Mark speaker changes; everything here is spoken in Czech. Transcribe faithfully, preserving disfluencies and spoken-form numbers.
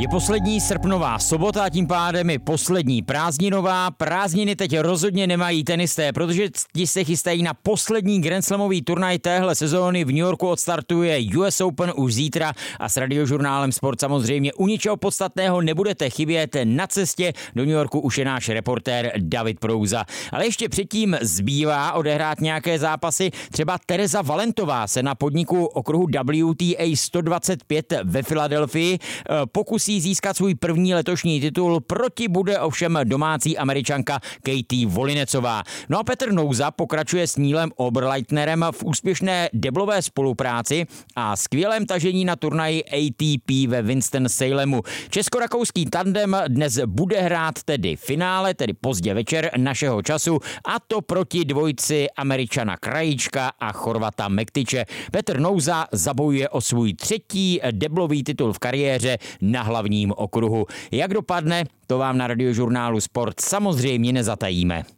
Speaker 1: Je poslední srpnová sobota, tím pádem je poslední prázdninová. Prázdniny teď rozhodně nemají tenisté, protože ti se chystají na poslední Grand Slamový turnaj téhle sezóny. V New Yorku odstartuje U S Open už zítra a s radiožurnálem Sport samozřejmě u ničeho podstatného nebudete chybět. Na cestě do New Yorku už je náš reportér David Prouza. Ale ještě předtím zbývá odehrát nějaké zápasy. Třeba Tereza Valentová se na podniku okruhu W T A sto dvacet pět ve Filadelfii pokusí získat svůj první letošní titul, proti bude ovšem domácí Američanka Katie Volinecová. No a Petr Nouza pokračuje s Neilem Oberleitnerem v úspěšné deblové spolupráci a skvělém tažení na turnaji A T P ve Winston-Salemu. Česko-rakouský tandem dnes bude hrát tedy finále, tedy pozdě večer našeho času, a to proti dvojci Američana Krajíčka a Chorvata Mektiče. Petr Nouza zabojuje o svůj třetí deblový titul v kariéře na hlavním okruhu. Jak dopadne, to vám na radiožurnálu Sport samozřejmě nezatajíme.